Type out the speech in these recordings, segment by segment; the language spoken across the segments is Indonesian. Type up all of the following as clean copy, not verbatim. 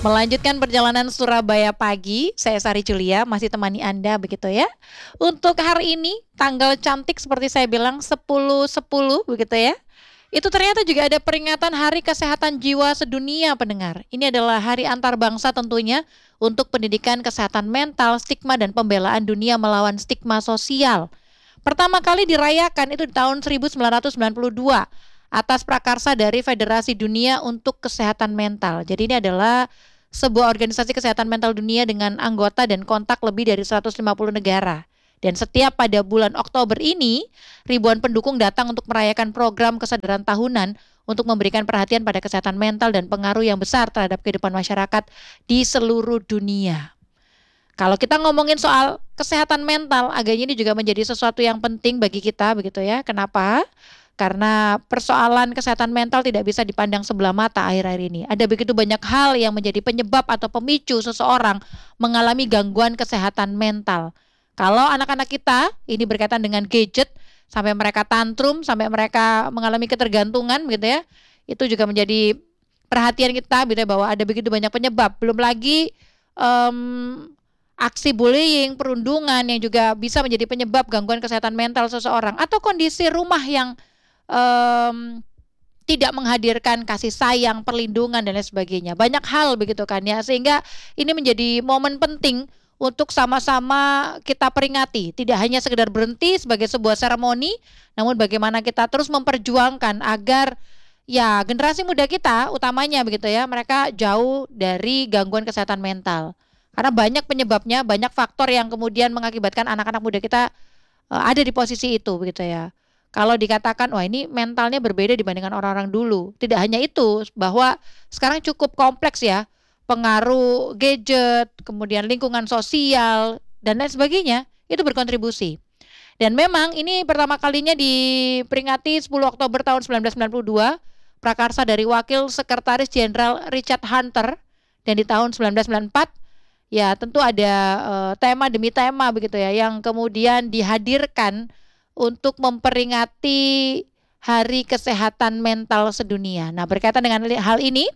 Melanjutkan perjalanan Surabaya pagi, saya Sari Julia masih temani Anda begitu ya. Untuk hari ini tanggal cantik seperti saya bilang 10/10 begitu ya. Itu ternyata juga ada peringatan Hari Kesehatan Jiwa Sedunia pendengar. Ini adalah hari antar bangsa tentunya untuk pendidikan kesehatan mental, stigma dan pembelaan dunia melawan stigma sosial. Pertama kali dirayakan itu di tahun 1992 atas prakarsa dari Federasi Dunia untuk Kesehatan Mental. Jadi ini adalah sebuah organisasi kesehatan mental dunia dengan anggota dan kontak lebih dari 150 negara. Dan setiap pada bulan Oktober ini, ribuan pendukung datang untuk merayakan program kesadaran tahunan untuk memberikan perhatian pada kesehatan mental dan pengaruh yang besar terhadap kehidupan masyarakat di seluruh dunia. Kalau kita ngomongin soal kesehatan mental, agaknya ini juga menjadi sesuatu yang penting bagi kita begitu ya. Kenapa? Karena persoalan kesehatan mental tidak bisa dipandang sebelah mata akhir-akhir ini. Ada begitu banyak hal yang menjadi penyebab atau pemicu seseorang mengalami gangguan kesehatan mental. Kalau anak-anak kita ini berkaitan dengan gadget, sampai mereka tantrum, sampai mereka mengalami ketergantungan gitu ya, itu juga menjadi perhatian kita gitu ya, bahwa ada begitu banyak penyebab. Belum lagi aksi bullying, perundungan yang juga bisa menjadi penyebab gangguan kesehatan mental seseorang, atau kondisi rumah yang tidak menghadirkan kasih sayang, perlindungan dan lain sebagainya. Banyak hal begitu kan ya, sehingga ini menjadi momen penting untuk sama-sama kita peringati. Tidak hanya sekedar berhenti sebagai sebuah seremoni, namun bagaimana kita terus memperjuangkan agar ya generasi muda kita utamanya begitu ya, mereka jauh dari gangguan kesehatan mental. Karena banyak penyebabnya, banyak faktor yang kemudian mengakibatkan anak-anak muda kita ada di posisi itu begitu ya. Kalau dikatakan wah ini mentalnya berbeda dibandingkan orang-orang dulu, tidak hanya itu, bahwa sekarang cukup kompleks ya, pengaruh gadget, kemudian lingkungan sosial dan lain sebagainya itu berkontribusi. Dan memang ini pertama kalinya diperingati 10 Oktober tahun 1992, prakarsa dari Wakil Sekretaris Jenderal Richard Hunter, dan di tahun 1994 ya tentu ada tema demi tema begitu ya yang kemudian dihadirkan untuk memperingati Hari Kesehatan Mental Sedunia. Nah, berkaitan dengan hal ini,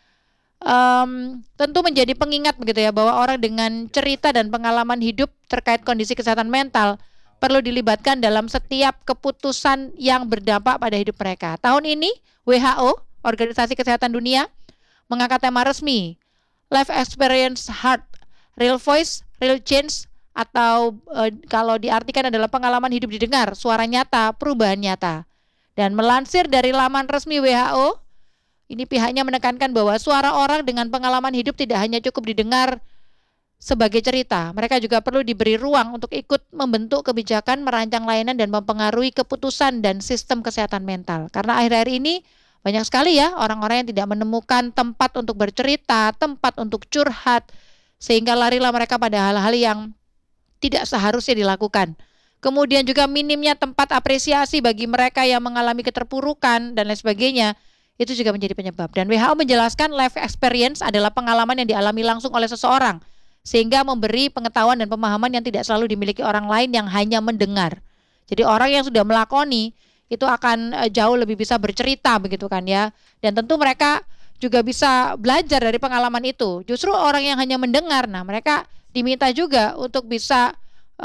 tentu menjadi pengingat begitu ya, bahwa orang dengan cerita dan pengalaman hidup terkait kondisi kesehatan mental perlu dilibatkan dalam setiap keputusan yang berdampak pada hidup mereka. Tahun ini, WHO, Organisasi Kesehatan Dunia, mengangkat tema resmi, Life Experience Heart, Real Voice, Real Change, atau kalau diartikan adalah pengalaman hidup didengar, suara nyata, perubahan nyata. Dan melansir dari laman resmi WHO, ini pihaknya menekankan bahwa suara orang dengan pengalaman hidup tidak hanya cukup didengar sebagai cerita, mereka juga perlu diberi ruang untuk ikut membentuk kebijakan, merancang layanan dan mempengaruhi keputusan dan sistem kesehatan mental. Karena akhir-akhir ini banyak sekali ya orang-orang yang tidak menemukan tempat untuk bercerita, tempat untuk curhat, sehingga larilah mereka pada hal-hal yang tidak seharusnya dilakukan. Kemudian juga minimnya tempat apresiasi bagi mereka yang mengalami keterpurukan dan lain sebagainya, itu juga menjadi penyebab. Dan WHO menjelaskan life experience adalah pengalaman yang dialami langsung oleh seseorang, sehingga memberi pengetahuan dan pemahaman yang tidak selalu dimiliki orang lain yang hanya mendengar. Jadi orang yang sudah melakoni itu akan jauh lebih bisa bercerita begitu kan ya. Dan tentu mereka juga bisa belajar dari pengalaman itu. Justru orang yang hanya mendengar, nah mereka diminta juga untuk bisa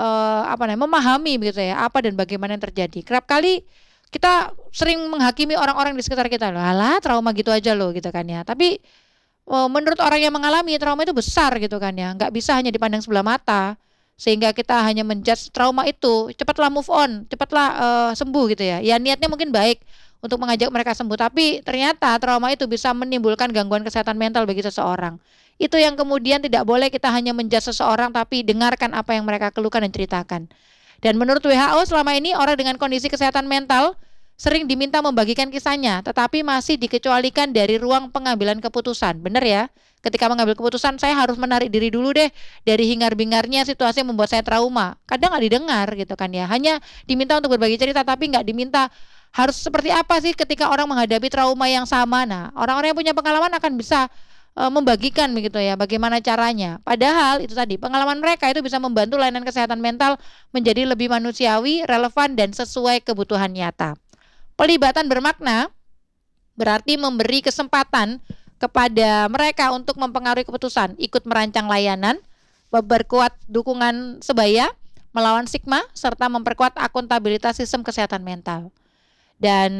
memahami begitu ya, apa dan bagaimana yang terjadi. Kerap kali kita sering menghakimi orang-orang di sekitar kita, alah trauma gitu aja loh gitu kan ya. Tapi menurut orang yang mengalami trauma itu besar gitu kan ya, nggak bisa hanya dipandang sebelah mata sehingga kita hanya menjudge trauma itu. Cepatlah move on, cepatlah sembuh gitu ya. Ya niatnya mungkin baik untuk mengajak mereka sembuh, tapi ternyata trauma itu bisa menimbulkan gangguan kesehatan mental bagi seseorang. Itu yang kemudian tidak boleh kita hanya menjudge seseorang, tapi dengarkan apa yang mereka keluhkan dan ceritakan. Dan menurut WHO selama ini orang dengan kondisi kesehatan mental sering diminta membagikan kisahnya, tetapi masih dikecualikan dari ruang pengambilan keputusan. Benar ya? Ketika mengambil keputusan, saya harus menarik diri dulu deh dari hingar-bingarnya situasi yang membuat saya trauma. Kadang nggak didengar gitu kan ya. Hanya diminta untuk berbagi cerita, tapi nggak diminta harus seperti apa sih ketika orang menghadapi trauma yang sama. Nah, orang-orang yang punya pengalaman akan bisa membagikan begitu ya, bagaimana caranya. Padahal itu tadi, pengalaman mereka itu bisa membantu layanan kesehatan mental menjadi lebih manusiawi, relevan dan sesuai kebutuhan nyata. Pelibatan bermakna berarti memberi kesempatan kepada mereka untuk mempengaruhi keputusan, ikut merancang layanan, memperkuat dukungan sebaya, melawan stigma, serta memperkuat akuntabilitas sistem kesehatan mental. Dan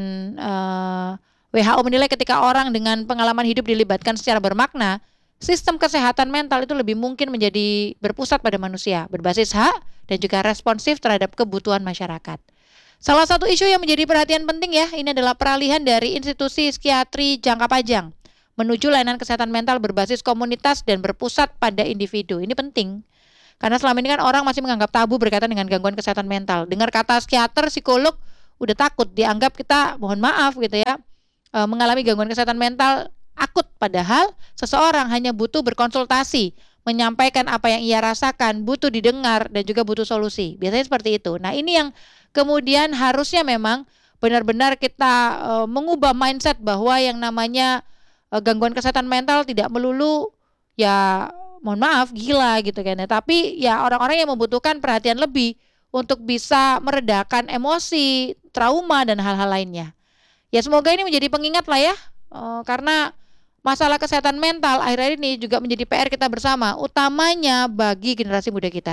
WHO menilai ketika orang dengan pengalaman hidup dilibatkan secara bermakna, sistem kesehatan mental itu lebih mungkin menjadi berpusat pada manusia, berbasis hak, dan juga responsif terhadap kebutuhan masyarakat. Salah satu isu yang menjadi perhatian penting ya, ini adalah peralihan dari institusi psikiatri jangka panjang menuju layanan kesehatan mental berbasis komunitas dan berpusat pada individu. Ini penting, karena selama ini kan orang masih menganggap tabu berkaitan dengan gangguan kesehatan mental. Dengar kata psikiater, psikolog, udah takut, dianggap kita, mohon maaf gitu ya, mengalami gangguan kesehatan mental akut. Padahal seseorang hanya butuh berkonsultasi, menyampaikan apa yang ia rasakan, butuh didengar, dan juga butuh solusi. Biasanya seperti itu. Nah, ini yang kemudian harusnya memang benar-benar kita mengubah mindset bahwa yang namanya gangguan kesehatan mental tidak melulu ya mohon maaf gila gitu kan ya, tapi ya orang-orang yang membutuhkan perhatian lebih untuk bisa meredakan emosi, trauma, dan hal-hal lainnya. Ya semoga ini menjadi pengingat lah ya, karena masalah kesehatan mental akhir-akhir ini juga menjadi PR kita bersama, utamanya bagi generasi muda kita.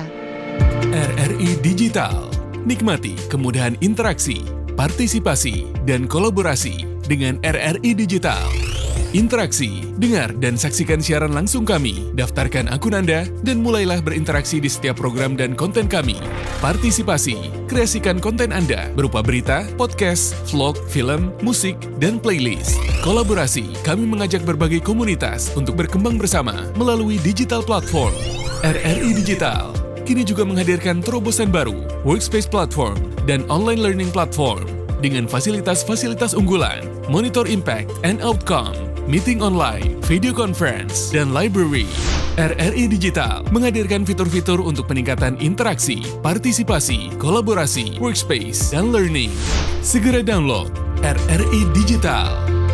RRI Digital, nikmati kemudahan interaksi, partisipasi, dan kolaborasi dengan RRI Digital. Interaksi, dengar dan saksikan siaran langsung kami, daftarkan akun Anda, dan mulailah berinteraksi di setiap program dan konten kami. Partisipasi, kreasikan konten Anda berupa berita, podcast, vlog, film, musik, dan playlist. Kolaborasi, kami mengajak berbagai komunitas untuk berkembang bersama melalui digital platform. RRI Digital kini juga menghadirkan terobosan baru, workspace platform, dan online learning platform dengan fasilitas-fasilitas unggulan, monitor impact and outcome, meeting online, video conference, dan library. RRI Digital menghadirkan fitur-fitur untuk peningkatan interaksi, partisipasi, kolaborasi, workspace, dan learning. Segera download RRI Digital.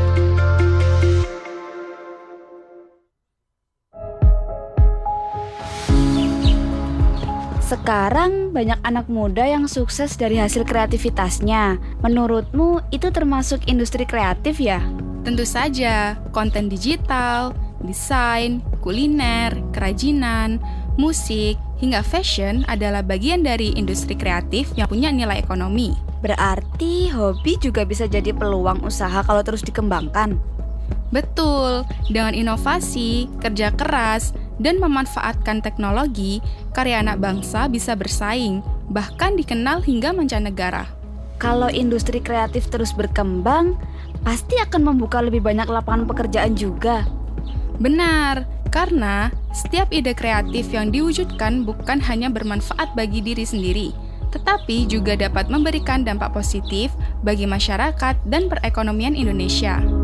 Sekarang banyak anak muda yang sukses dari hasil kreativitasnya. Menurutmu itu termasuk industri kreatif ya? Tentu saja, konten digital, desain, kuliner, kerajinan, musik, hingga fashion adalah bagian dari industri kreatif yang punya nilai ekonomi. Berarti hobi juga bisa jadi peluang usaha kalau terus dikembangkan. Betul, dengan inovasi, kerja keras, dan memanfaatkan teknologi, karya anak bangsa bisa bersaing, bahkan dikenal hingga mancanegara. Kalau industri kreatif terus berkembang, pasti akan membuka lebih banyak lapangan pekerjaan juga. Benar, karena setiap ide kreatif yang diwujudkan bukan hanya bermanfaat bagi diri sendiri, tetapi juga dapat memberikan dampak positif bagi masyarakat dan perekonomian Indonesia.